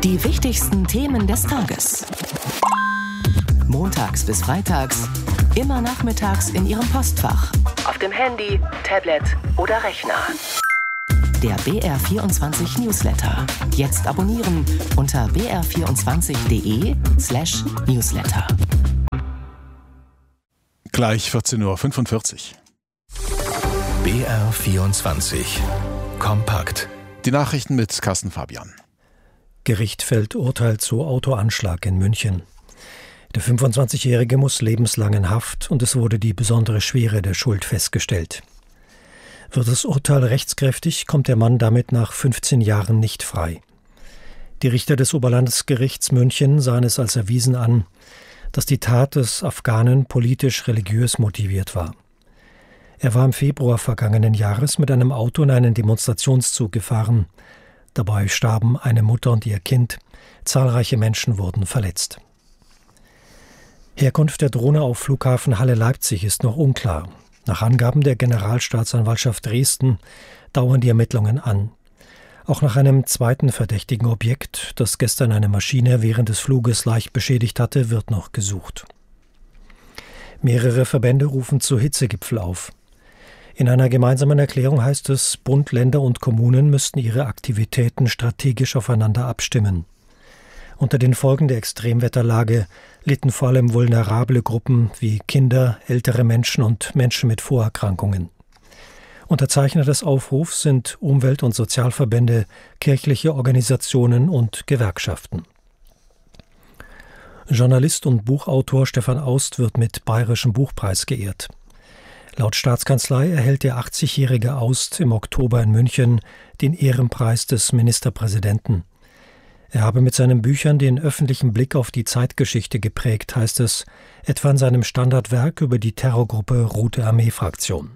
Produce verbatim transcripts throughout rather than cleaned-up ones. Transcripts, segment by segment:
Die wichtigsten Themen des Tages. Montags bis freitags, immer nachmittags in Ihrem Postfach. Auf dem Handy, Tablet oder Rechner. Der B R vierundzwanzig Newsletter. Jetzt abonnieren unter b r vierundzwanzig punkt de slash newsletter. Gleich vierzehn Uhr fünfundvierzig. B R vierundzwanzig. Kompakt. Die Nachrichten mit Carsten Fabian. Gericht fällt Urteil zu Autoanschlag in München. Der fünfundzwanzigjährige muss lebenslang in Haft und es wurde die besondere Schwere der Schuld festgestellt. Wird das Urteil rechtskräftig, kommt der Mann damit nach fünfzehn Jahren nicht frei. Die Richter des Oberlandesgerichts München sahen es als erwiesen an, dass die Tat des Afghanen politisch-religiös motiviert war. Er war im Februar vergangenen Jahres mit einem Auto in einen Demonstrationszug gefahren. Dabei starben eine Mutter und ihr Kind. Zahlreiche Menschen wurden verletzt. Herkunft der Drohne auf Flughafen Halle-Leipzig ist noch unklar. Nach Angaben der Generalstaatsanwaltschaft Dresden dauern die Ermittlungen an. Auch nach einem zweiten verdächtigen Objekt, das gestern eine Maschine während des Fluges leicht beschädigt hatte, wird noch gesucht. Mehrere Verbände rufen zu Hitzegipfel auf. In einer gemeinsamen Erklärung heißt es, Bund, Länder und Kommunen müssten ihre Aktivitäten strategisch aufeinander abstimmen. Unter den Folgen der Extremwetterlage litten vor allem vulnerable Gruppen wie Kinder, ältere Menschen und Menschen mit Vorerkrankungen. Unterzeichner des Aufrufs sind Umwelt- und Sozialverbände, kirchliche Organisationen und Gewerkschaften. Journalist und Buchautor Stefan Aust wird mit Bayerischem Buchpreis geehrt. Laut Staatskanzlei erhält der achtzigjährige Aust im Oktober in München den Ehrenpreis des Ministerpräsidenten. Er habe mit seinen Büchern den öffentlichen Blick auf die Zeitgeschichte geprägt, heißt es, etwa in seinem Standardwerk über die Terrorgruppe Rote Armee-Fraktion.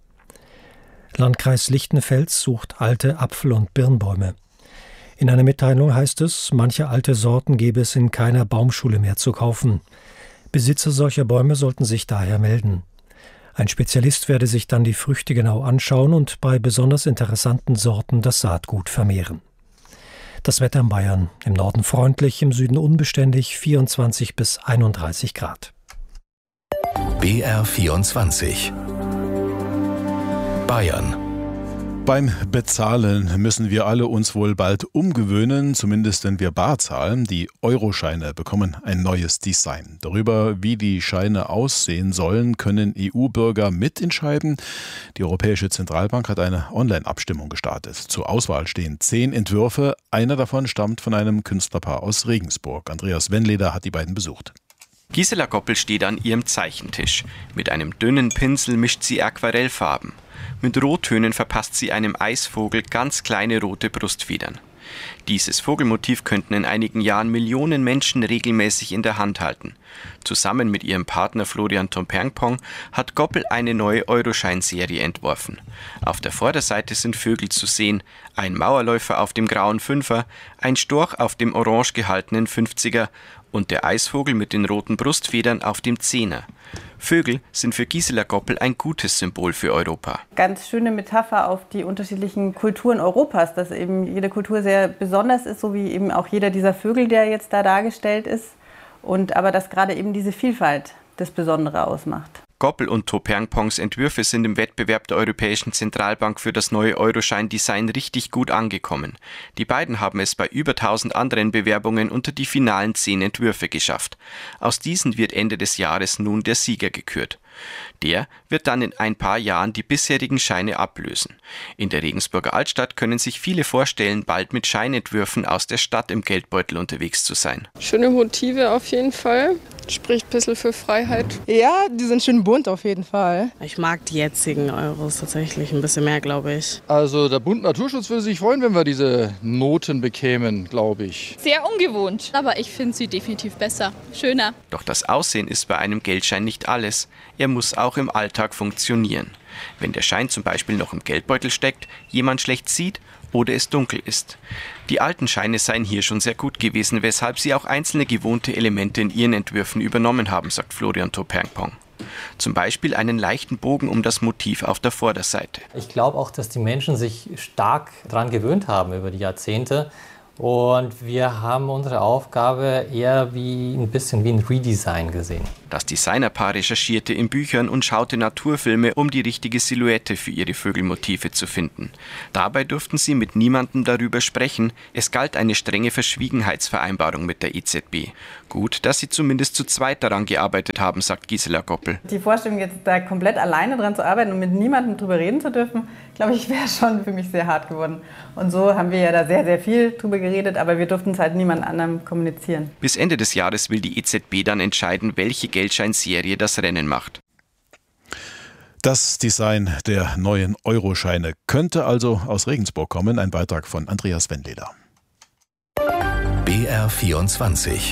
Landkreis Lichtenfels sucht alte Apfel- und Birnbäume. In einer Mitteilung heißt es, manche alte Sorten gäbe es in keiner Baumschule mehr zu kaufen. Besitzer solcher Bäume sollten sich daher melden. Ein Spezialist werde sich dann die Früchte genau anschauen und bei besonders interessanten Sorten das Saatgut vermehren. Das Wetter in Bayern: im Norden freundlich, im Süden unbeständig, vierundzwanzig bis einunddreißig Grad. B R vierundzwanzig. Bayern. Beim Bezahlen müssen wir alle uns wohl bald umgewöhnen, zumindest wenn wir bar zahlen. Die Euroscheine bekommen ein neues Design. Darüber, wie die Scheine aussehen sollen, können E U-Bürger mitentscheiden. Die Europäische Zentralbank hat eine Online-Abstimmung gestartet. Zur Auswahl stehen zehn Entwürfe. Einer davon stammt von einem Künstlerpaar aus Regensburg. Andreas Wenleder hat die beiden besucht. Gisela Goppel steht an ihrem Zeichentisch. Mit einem dünnen Pinsel mischt sie Aquarellfarben. Mit Rottönen verpasst sie einem Eisvogel ganz kleine rote Brustfedern. Dieses Vogelmotiv könnten in einigen Jahren Millionen Menschen regelmäßig in der Hand halten. Zusammen mit ihrem Partner Florian Tomperngpong hat Goppel eine neue Euroschein-Serie entworfen. Auf der Vorderseite sind Vögel zu sehen, ein Mauerläufer auf dem grauen Fünfer, ein Storch auf dem orange gehaltenen Fünfziger und der Eisvogel mit den roten Brustfedern auf dem Zehner. Vögel sind für Gisela Goppel ein gutes Symbol für Europa. Ganz schöne Metapher auf die unterschiedlichen Kulturen Europas, dass eben jede Kultur sehr besonders ist, so wie eben auch jeder dieser Vögel, der jetzt da dargestellt ist. Und aber dass gerade eben diese Vielfalt das Besondere ausmacht. Goppel und Tomperngpongs Entwürfe sind im Wettbewerb der Europäischen Zentralbank für das neue Euroschein-Design richtig gut angekommen. Die beiden haben es bei über tausend anderen Bewerbungen unter die finalen zehn Entwürfe geschafft. Aus diesen wird Ende des Jahres nun der Sieger gekürt. Der wird dann in ein paar Jahren die bisherigen Scheine ablösen. In der Regensburger Altstadt können sich viele vorstellen, bald mit Scheinentwürfen aus der Stadt im Geldbeutel unterwegs zu sein. Schöne Motive auf jeden Fall. Spricht ein bisschen für Freiheit. Ja, die sind schön bunt auf jeden Fall. Ich mag die jetzigen Euros tatsächlich ein bisschen mehr, glaube ich. Also der Bund Naturschutz würde sich freuen, wenn wir diese Noten bekämen, glaube ich. Sehr ungewohnt, aber ich finde sie definitiv besser, schöner. Doch das Aussehen ist bei einem Geldschein nicht alles. Er muss auch im Alltag funktionieren. Wenn der Schein zum Beispiel noch im Geldbeutel steckt, jemand schlecht sieht oder es dunkel ist. Die alten Scheine seien hier schon sehr gut gewesen, weshalb sie auch einzelne gewohnte Elemente in ihren Entwürfen übernommen haben, sagt Florian Tomperngpong. Zum Beispiel einen leichten Bogen um das Motiv auf der Vorderseite. Ich glaube auch, dass die Menschen sich stark daran gewöhnt haben über die Jahrzehnte Und wir haben unsere Aufgabe eher wie ein bisschen wie ein Redesign gesehen. Das Designerpaar recherchierte in Büchern und schaute Naturfilme, um die richtige Silhouette für ihre Vögelmotive zu finden. Dabei durften sie mit niemandem darüber sprechen. Es galt eine strenge Verschwiegenheitsvereinbarung mit der E Z B. Gut, dass sie zumindest zu zweit daran gearbeitet haben, sagt Gisela Goppel. Die Vorstellung, jetzt da komplett alleine dran zu arbeiten und mit niemandem drüber reden zu dürfen, glaube ich, wäre schon für mich sehr hart geworden. Und so haben wir ja da sehr, sehr viel drüber geredet, aber wir durften es halt niemand anderem kommunizieren. Bis Ende des Jahres will die E Z B dann entscheiden, welche Geldscheinserie das Rennen macht. Das Design der neuen Euroscheine könnte also aus Regensburg kommen. Ein Beitrag von Andreas Wendleder. B R vierundzwanzig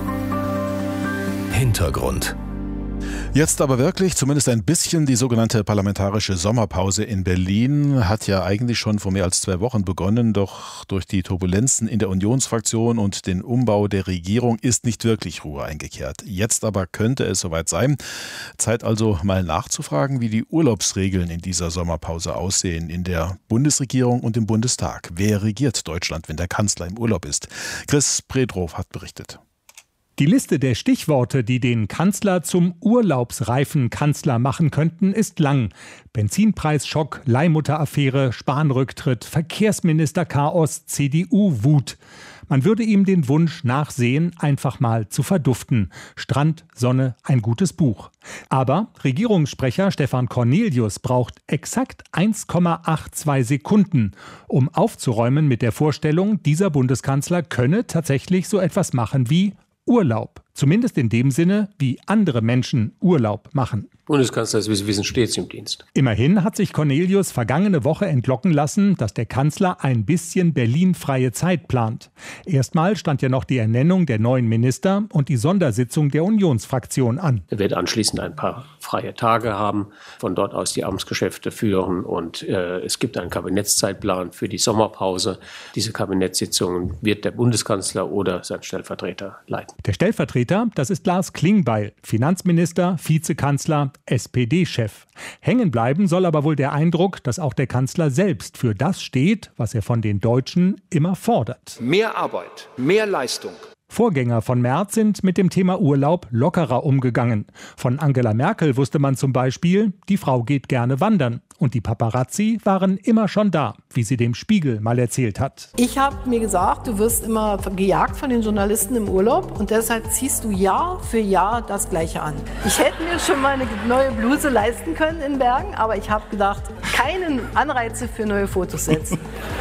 Hintergrund. Jetzt aber wirklich, zumindest ein bisschen, die sogenannte parlamentarische Sommerpause in Berlin hat ja eigentlich schon vor mehr als zwei Wochen begonnen, doch durch die Turbulenzen in der Unionsfraktion und den Umbau der Regierung ist nicht wirklich Ruhe eingekehrt. Jetzt aber könnte es soweit sein. Zeit also mal nachzufragen, wie die Urlaubsregeln in dieser Sommerpause aussehen in der Bundesregierung und im Bundestag. Wer regiert Deutschland, wenn der Kanzler im Urlaub ist? Chris Predrow hat berichtet. Die Liste der Stichworte, die den Kanzler zum urlaubsreifen Kanzler machen könnten, ist lang. Benzinpreisschock, Leihmutteraffäre, Spahn-Rücktritt, Verkehrsminister-Chaos, C D U-Wut. Man würde ihm den Wunsch nachsehen, einfach mal zu verduften. Strand, Sonne, ein gutes Buch. Aber Regierungssprecher Stefan Cornelius braucht exakt eins Komma zweiundachtzig Sekunden, um aufzuräumen mit der Vorstellung, dieser Bundeskanzler könne tatsächlich so etwas machen wie Urlaub. Zumindest in dem Sinne, wie andere Menschen Urlaub machen. Bundeskanzler ist, wie Sie wissen, stets im Dienst. Immerhin hat sich Cornelius vergangene Woche entlocken lassen, dass der Kanzler ein bisschen Berlin-freie Zeit plant. Erstmal stand ja noch die Ernennung der neuen Minister und die Sondersitzung der Unionsfraktion an. Er wird anschließend ein paar freie Tage haben, von dort aus die Amtsgeschäfte führen und äh, es gibt einen Kabinettszeitplan für die Sommerpause. Diese Kabinettssitzungen wird der Bundeskanzler oder sein Stellvertreter leiten. Der Stellvertreter, das ist Lars Klingbeil, Finanzminister, Vizekanzler, S P D-Chef. Hängen bleiben soll aber wohl der Eindruck, dass auch der Kanzler selbst für das steht, was er von den Deutschen immer fordert. Mehr Arbeit, mehr Leistung. Vorgänger von Merz sind mit dem Thema Urlaub lockerer umgegangen. Von Angela Merkel wusste man zum Beispiel, die Frau geht gerne wandern. Und die Paparazzi waren immer schon da, wie sie dem Spiegel mal erzählt hat. Ich habe mir gesagt, du wirst immer gejagt von den Journalisten im Urlaub und deshalb ziehst du Jahr für Jahr das Gleiche an. Ich hätte mir schon mal eine neue Bluse leisten können in Bergen, aber ich habe gedacht, keinen Anreize für neue Fotos setzen.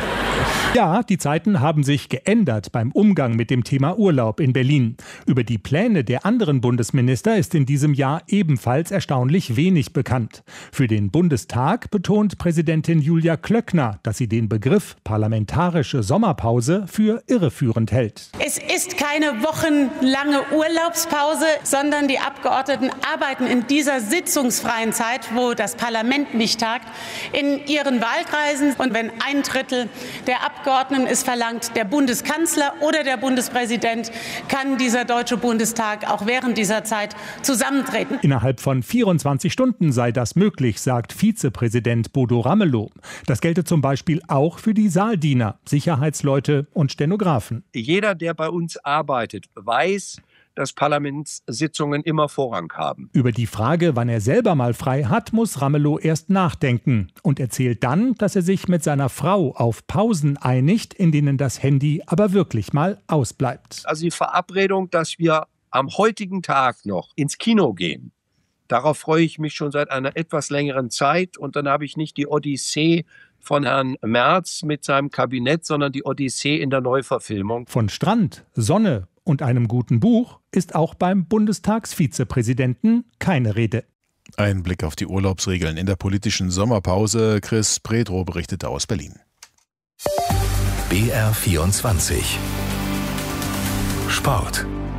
Ja, die Zeiten haben sich geändert beim Umgang mit dem Thema Urlaub in Berlin. Über die Pläne der anderen Bundesminister ist in diesem Jahr ebenfalls erstaunlich wenig bekannt. Für den Bundestag betont Präsidentin Julia Klöckner, dass sie den Begriff parlamentarische Sommerpause für irreführend hält. Es ist keine wochenlange Urlaubspause, sondern die Abgeordneten arbeiten in dieser sitzungsfreien Zeit, wo das Parlament nicht tagt, in ihren Wahlkreisen. Und wenn ein Drittel der Abgeordneten es verlangt, der Bundeskanzler oder der Bundespräsident, kann dieser Deutsche Bundestag auch während dieser Zeit zusammentreten. Innerhalb von vierundzwanzig Stunden sei das möglich, sagt Vizepräsident Bodo Ramelow. Das gelte zum Beispiel auch für die Saaldiener, Sicherheitsleute und Stenografen. Jeder, der bei uns arbeitet, weiß, dass Parlamentssitzungen immer Vorrang haben. Über die Frage, wann er selber mal frei hat, muss Ramelow erst nachdenken und erzählt dann, dass er sich mit seiner Frau auf Pausen einigt, in denen das Handy aber wirklich mal ausbleibt. Also die Verabredung, dass wir am heutigen Tag noch ins Kino gehen, darauf freue ich mich schon seit einer etwas längeren Zeit und dann habe ich nicht die Odyssee von Herrn Merz mit seinem Kabinett, sondern die Odyssee in der Neuverfilmung. Von Strand, Sonne und einem guten Buch ist auch beim Bundestagsvizepräsidenten keine Rede. Ein Blick auf die Urlaubsregeln in der politischen Sommerpause. Chris Predrow berichtete aus Berlin. B R vierundzwanzig Sport.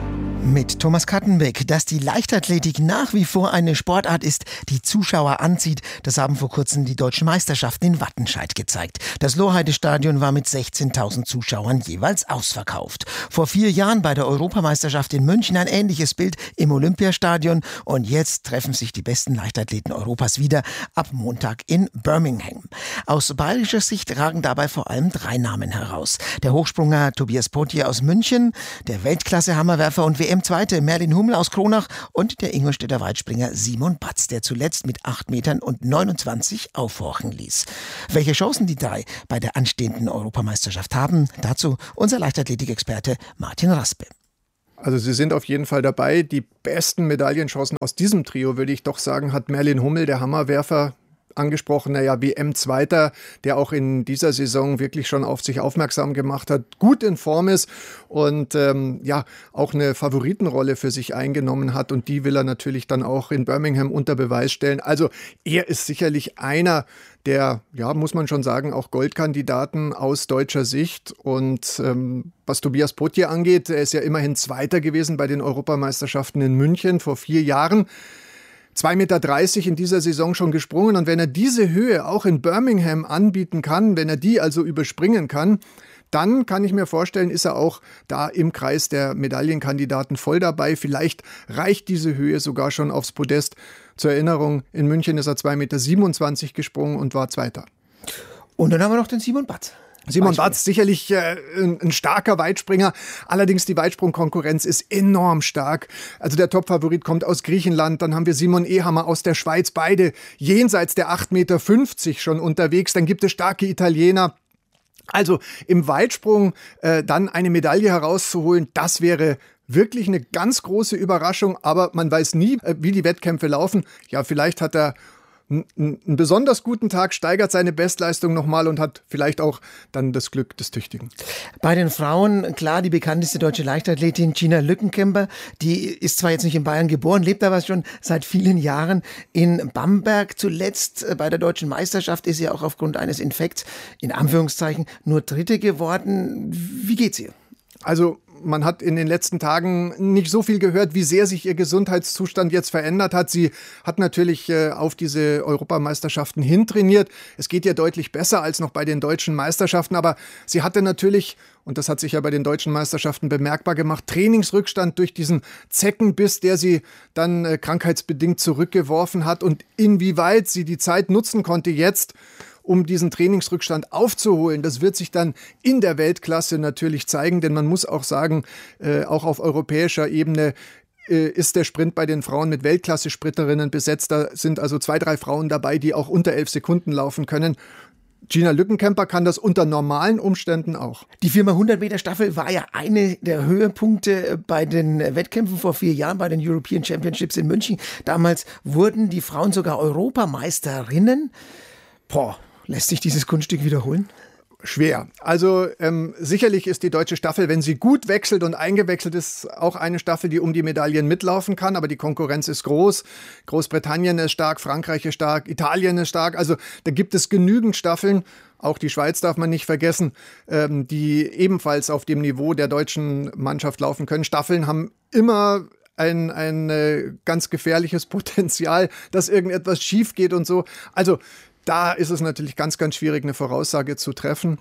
Mit Thomas Kattenbeck. Dass die Leichtathletik nach wie vor eine Sportart ist, die Zuschauer anzieht, das haben vor kurzem die deutschen Meisterschaften in Wattenscheid gezeigt. Das Lohheide-Stadion war mit sechzehntausend Zuschauern jeweils ausverkauft. Vor vier Jahren bei der Europameisterschaft in München ein ähnliches Bild im Olympiastadion. Und jetzt treffen sich die besten Leichtathleten Europas wieder ab Montag in Birmingham. Aus bayerischer Sicht ragen dabei vor allem drei Namen heraus. Der Hochspringer Tobias Potier aus München, der Weltklasse-Hammerwerfer und W M-Zweite Merlin Hummel aus Kronach und der Ingolstädter Weitspringer Simon Batz, der zuletzt mit acht Metern und neunundzwanzig aufhorchen ließ. Welche Chancen die drei bei der anstehenden Europameisterschaft haben, dazu unser Leichtathletikexperte Martin Raspe. Also sie sind auf jeden Fall dabei. Die besten Medaillenchancen aus diesem Trio, würde ich doch sagen, hat Merlin Hummel, der Hammerwerfer, angesprochener ja W M-Zweiter, der auch in dieser Saison wirklich schon auf sich aufmerksam gemacht hat, gut in Form ist und ähm, ja auch eine Favoritenrolle für sich eingenommen hat, und die will er natürlich dann auch in Birmingham unter Beweis stellen. Also er ist sicherlich einer der, ja, muss man schon sagen, auch Goldkandidaten aus deutscher Sicht. Und ähm, was Tobias Potier angeht, er ist ja immerhin Zweiter gewesen bei den Europameisterschaften in München vor vier Jahren. zwei Meter dreißig in dieser Saison schon gesprungen, und wenn er diese Höhe auch in Birmingham anbieten kann, wenn er die also überspringen kann, dann kann ich mir vorstellen, ist er auch da im Kreis der Medaillenkandidaten voll dabei. Vielleicht reicht diese Höhe sogar schon aufs Podest. Zur Erinnerung, in München ist er zwei Meter siebenundzwanzig gesprungen und war Zweiter. Und dann haben wir noch den Simon Batz. Simon Batz, sicherlich äh, ein, ein starker Weitspringer. Allerdings die Weitsprungkonkurrenz ist enorm stark. Also der Topfavorit kommt aus Griechenland. Dann haben wir Simon Ehammer aus der Schweiz. Beide jenseits der acht Meter fünfzig schon unterwegs. Dann gibt es starke Italiener. Also im Weitsprung äh, dann eine Medaille herauszuholen, das wäre wirklich eine ganz große Überraschung. Aber man weiß nie, äh, wie die Wettkämpfe laufen. Ja, vielleicht hat er einen besonders guten Tag, steigert seine Bestleistung nochmal und hat vielleicht auch dann das Glück des Tüchtigen. Bei den Frauen, klar, die bekannteste deutsche Leichtathletin Gina Lückenkämper, die ist zwar jetzt nicht in Bayern geboren, lebt aber schon seit vielen Jahren in Bamberg. Zuletzt bei der deutschen Meisterschaft ist sie auch aufgrund eines Infekts, in Anführungszeichen, nur Dritte geworden. Wie geht's ihr? Also man hat in den letzten Tagen nicht so viel gehört, wie sehr sich ihr Gesundheitszustand jetzt verändert hat. Sie hat natürlich äh, auf diese Europameisterschaften hintrainiert. Es geht ihr deutlich besser als noch bei den deutschen Meisterschaften. Aber sie hatte natürlich, und das hat sich ja bei den deutschen Meisterschaften bemerkbar gemacht, Trainingsrückstand durch diesen Zeckenbiss, der sie dann äh, krankheitsbedingt zurückgeworfen hat. Und inwieweit sie die Zeit nutzen konnte jetzt, um diesen Trainingsrückstand aufzuholen. Das wird sich dann in der Weltklasse natürlich zeigen, denn man muss auch sagen, äh, auch auf europäischer Ebene äh, ist der Sprint bei den Frauen mit Weltklasse-Sprinterinnen besetzt. Da sind also zwei, drei Frauen dabei, die auch unter elf Sekunden laufen können. Gina Lückenkämper kann das unter normalen Umständen auch. Die Firma hundert Meter Staffel war ja eine der Höhepunkte bei den Wettkämpfen vor vier Jahren bei den European Championships in München. Damals wurden die Frauen sogar Europameisterinnen. Boah, lässt sich dieses Kunststück wiederholen? Schwer. Also ähm, sicherlich ist die deutsche Staffel, wenn sie gut wechselt und eingewechselt ist, auch eine Staffel, die um die Medaillen mitlaufen kann. Aber die Konkurrenz ist groß. Großbritannien ist stark, Frankreich ist stark, Italien ist stark. Also da gibt es genügend Staffeln. Auch die Schweiz darf man nicht vergessen, ähm, die ebenfalls auf dem Niveau der deutschen Mannschaft laufen können. Staffeln haben immer ein, ein äh, ganz gefährliches Potenzial, dass irgendetwas schief geht und so. Also da ist es natürlich ganz, ganz schwierig, eine Voraussage zu treffen.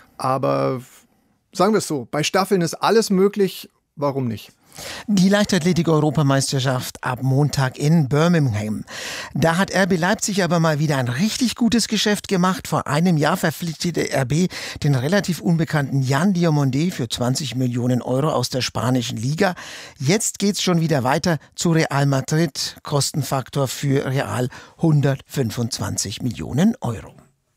Aber sagen wir es so, bei Staffeln ist alles möglich. Warum nicht? Die Leichtathletik-Europameisterschaft ab Montag in Birmingham. Da hat R B Leipzig aber mal wieder ein richtig gutes Geschäft gemacht. Vor einem Jahr verpflichtete R B den relativ unbekannten Jan Diomandé für zwanzig Millionen Euro aus der spanischen Liga. Jetzt geht's schon wieder weiter zu Real Madrid. Kostenfaktor für Real hundertfünfundzwanzig Millionen Euro.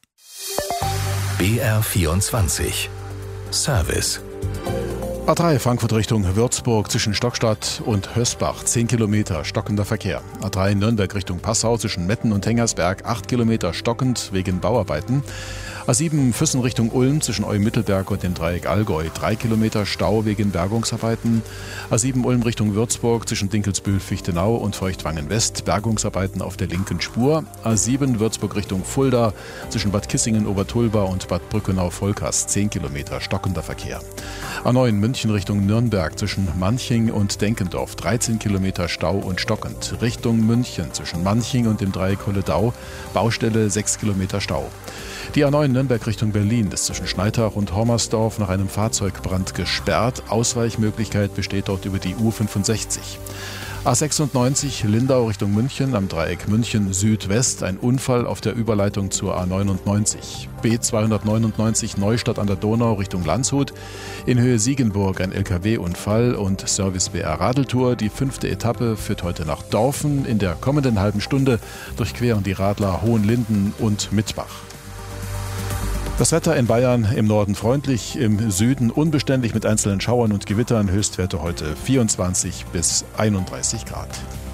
B R vierundzwanzig Service. A drei Frankfurt Richtung Würzburg zwischen Stockstadt und Hösbach, zehn Kilometer, stockender Verkehr. A drei Nürnberg Richtung Passau zwischen Metten und Hengersberg, acht Kilometer stockend wegen Bauarbeiten. A sieben Füssen Richtung Ulm zwischen Eumittelberg und dem Dreieck Allgäu. Drei Kilometer Stau wegen Bergungsarbeiten. A sieben Ulm Richtung Würzburg zwischen Dinkelsbühl-Fichtenau und Feuchtwangen West. Bergungsarbeiten auf der linken Spur. A sieben Würzburg Richtung Fulda zwischen Bad Kissingen-Obertulba und Bad Brückenau-Volkast. Zehn Kilometer stockender Verkehr. A neun München Richtung Nürnberg zwischen Manching und Denkendorf. dreizehn Kilometer Stau und stockend. Richtung München zwischen Manching und dem Dreieck Holledau. Baustelle sechs Kilometer Stau. Die A neun Nürnberg Richtung Berlin ist zwischen Schneitach und Hommersdorf nach einem Fahrzeugbrand gesperrt. Ausweichmöglichkeit besteht dort über die U fünfundsechzig. A sechsundneunzig Lindau Richtung München am Dreieck München Südwest. Ein Unfall auf der Überleitung zur A neunundneunzig. B zweihundertneunundneunzig Neustadt an der Donau Richtung Landshut. In Höhe Siegenburg ein L K W-Unfall und Service B R Radeltour. Die fünfte Etappe führt heute nach Dorfen. In der kommenden halben Stunde durchqueren die Radler Hohenlinden und Mittbach. Das Wetter in Bayern im Norden freundlich, im Süden unbeständig mit einzelnen Schauern und Gewittern. Höchstwerte heute vierundzwanzig bis einunddreißig Grad.